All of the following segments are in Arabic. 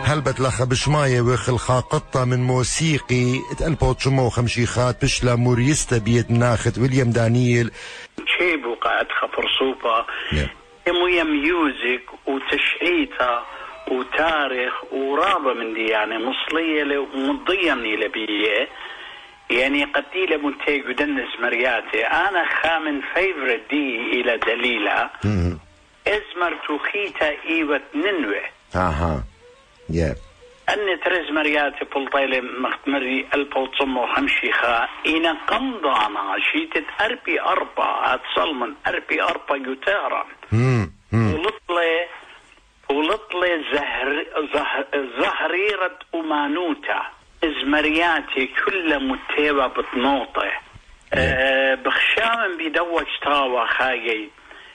هل بتلخى بشماية وخلخا قطة من موسيقي تقلبو تشمو خمشيخات بشلا موريستا بيت ناخت ويليام دانييل شيبو قاعد خفر صوفا ويا ميوزك وتشعيتا وتاريخ ورابة من دي يعني مصلية ومضيني لبيه يعني قتيلة منتج ودنس مرياتي أنا خامن فيفرت دي إلى دليلة إزمر توخيتا إيوة ننوه أني ترز مرياتي بلطيلة مختمري البوتصم وخمشيخا إنا قمضانا شيتت أربي أربع هتصل أربي أربع يتارا ولطلي زهريرة أمانوتا إزمرياتي كل متيبة بطنوطة بخشام بيدوج تاوى خاجي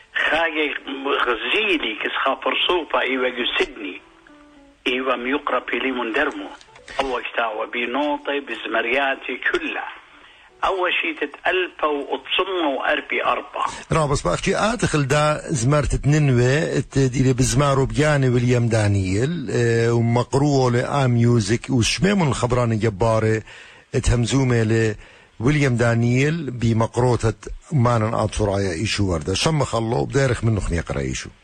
غزيلي كسخا فرصوفة إيوة يسدني إيوة ميقرب لي مندرمو أول تاوى بنوطة بزمرياتي كلها أول شيء تتألفة وتصمه وأربي أربعة بس بأخشي آتخل دا زمرت تننوي تديري بزمارو بياني ويليام دانييل ومقروه لآم ميوزك وشميمون الخبران جباري اتهمزومي لويليام دانييل بمقروطة مانا آتفرايا إيشو ورده شمخ الله وبدارخ منه خنيق رأيشو